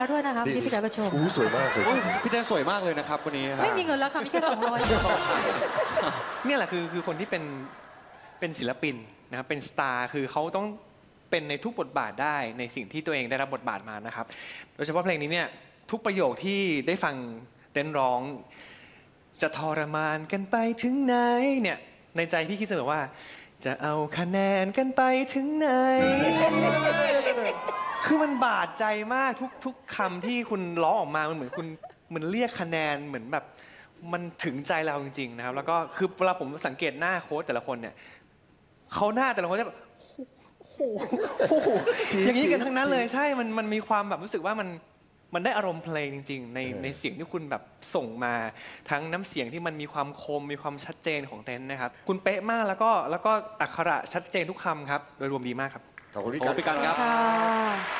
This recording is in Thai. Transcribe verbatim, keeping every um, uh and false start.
ด้วยนะคะพี่พี่แจ๊คก็ชมอู้สวยมากสวยพี่แจ๊คสวยมากเลยนะครับวันนี้ไม่มีเงินแล้วค่ะมีแค่สองร้อยเนี่ยแหละคือคือคนที่เป็นเป็นศิลปินนะครับเป็นสตาร์คือเขาต้องเป็นในทุกบทบาทได้ในสิ่งที่ตัวเองได้รับบทบาทมานะครับโดยเฉพาะเพลงนี้เนี่ยทุกประโยคที่ได้ฟังเต้นร้องจะทรมานกันไปถึงไหนเนี่ยในใจพี่คิดเสมอว่าจะเอาคะแนนกันไปถึงไหน คือมันบาดใจมากทุกทุกคำที่คุณร้องออกมามันเหมือนคุณเหมือนเรียกคะแนนเหมือนแบบมันถึงใจเราจริงๆนะครับแล้วก็คือเวลาผมสังเกตหน้าโค้ชแต่ละคนเนี่ยเขาหน้าแต่ละคนจะแบบโอ้โหโอ้โหอย่างนี้กันทั้งนั้นเลยใช่มันมันมีความแบบรู้สึกว่ามันมันได้อารมณ์เพลงจริงๆในในเสียงที่คุณแบบส่งมาทั้งน้ำเสียงที่มันมีความคมมีความชัดเจนของเต้นนะครับคุณเป๊ะมากแล้วก็แล้วก็อักขระชัดเจนทุกคำครับโดยรวมดีมากครับขอบคุณพี่กันครับ